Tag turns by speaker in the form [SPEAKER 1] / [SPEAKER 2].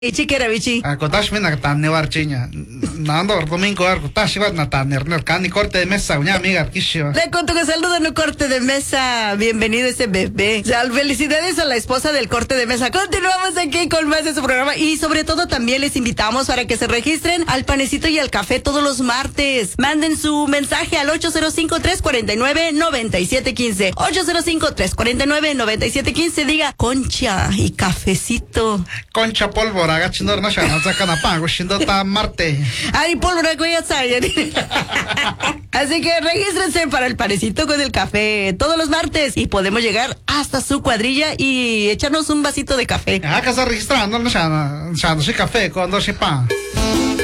[SPEAKER 1] Ichi kera bichi.
[SPEAKER 2] Kotash mena tan nevar chiña. Nando domingo kotash va na tan nerner cani corte de mesa uña amiga kisho.
[SPEAKER 1] Le conto que saludo en el corte de mesa. Bienvenido ese bebé. O sea, felicidades a la esposa del corte de mesa. Continuamos aquí con más de su programa y sobre todo también les invitamos para que se registren al panecito y al café todos los martes. Manden su mensaje al 805-349-9715. 805-349-9715. Diga concha y cafecito.
[SPEAKER 2] Concha pólvora gachindor na shana sakana pango shindo ta marte.
[SPEAKER 1] Ay, pólvora que ya saben. Así que regístrense para el panecito con el café todos los martes y podemos llegar hasta su cuadrilla y echarnos un vasito de café.
[SPEAKER 2] Acá se registrando na shana shi café con dos pan.